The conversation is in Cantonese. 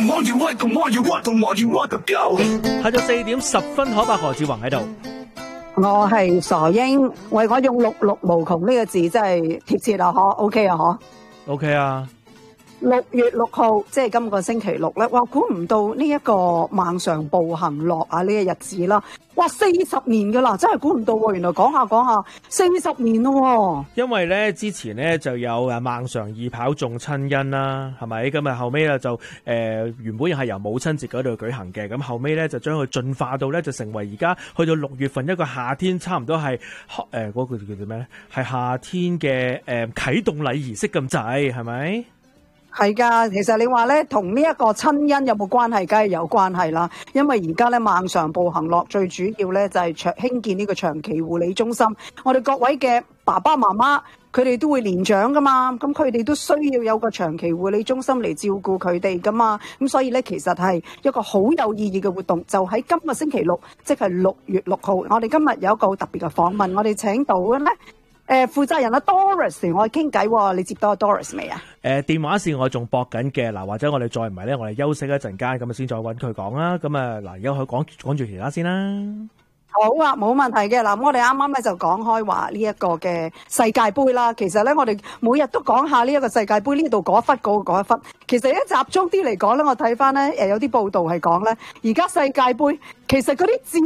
下晝4點10分，可伯何志宏喺度。 我係傻英，為我用六六無窮呢個字真係貼切啊！嗬 ，OK 啊，嗬 ，OK 啊。 6月6號，即係今個星期六咧，哇！估唔到呢一個萬常步行樂啊呢個日子啦，哇！40年噶啦，真係估唔到喎！原來講下40年咯。 因為咧之前咧就有萬常義跑頌親恩啦，係咪？咁啊後尾咧就原本係由母親節嗰度舉行嘅，咁後尾咧就將佢進化到咧就成為而家去到6月份一個夏天，差唔多係嗰個叫做咩咧？係夏天嘅啟動禮儀式咁滯，係咪？ 係噶，其實你話咧，同呢一個親恩有冇關係？梗係有關係啦。因為而家咧，萬常步行樂最主要咧就係興建呢個長期護理中心。我哋各位嘅爸爸媽媽，佢哋都會年長噶嘛，咁佢哋都需要有個長期護理中心嚟照顧佢哋噶嘛。咁所以咧，其實係一個好有意義嘅活動，就喺今個星期六，即係6月6號。我哋今日有一個好特別嘅訪問，我哋請到嘅咧。負責人阿 Doris 同我哋傾偈，你接到阿 Doris 未啊？ 電話線我仲駁緊嘅，嗱，或者我哋再唔係咧，我哋休息一陣間，咁啊先再揾佢講啦。咁啊嗱，而家佢講住其他先啦。 好啊，冇問題嘅。嗱，我哋啱啱咧就講開話呢一個嘅世界盃啦。其實咧，我哋每日都講下呢一個世界盃呢度嗰一忽嗰一忽。其實一集中啲嚟講咧，我睇翻咧有啲報道係講咧，而家世界盃其實嗰啲